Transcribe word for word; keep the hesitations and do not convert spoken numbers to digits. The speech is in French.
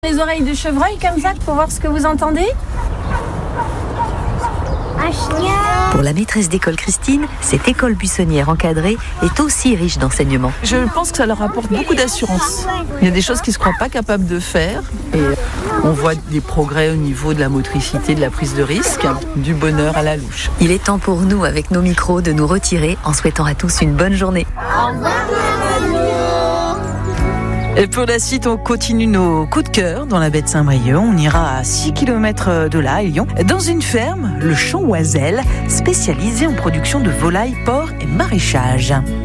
Les oreilles de chevreuil comme ça pour voir ce que vous entendez. Pour la maîtresse d'école Christine, cette école buissonnière encadrée est aussi riche d'enseignements. Je pense que ça leur apporte beaucoup d'assurance. Il y a des choses qu'ils ne se croient pas capables de faire. Et on voit des progrès au niveau de la motricité, de la prise de risque, du bonheur à la louche. Il est temps pour nous, avec nos micros, de nous retirer en souhaitant à tous une bonne journée. Au revoir. Et pour la suite, on continue nos coups de cœur dans la baie de Saint-Brieuc. On ira à six kilomètres de là, à Lyon, dans une ferme, le Champ Oiselle, spécialisée en production de volailles, porcs et maraîchage.